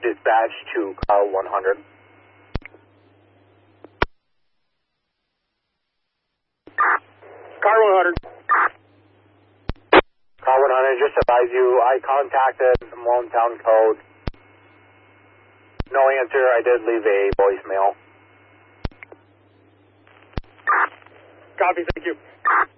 dispatch to car 100. Car 100. Car 100, just advise you, I contacted Malone Town Code. No answer, I did leave a voicemail. Copy, thank you.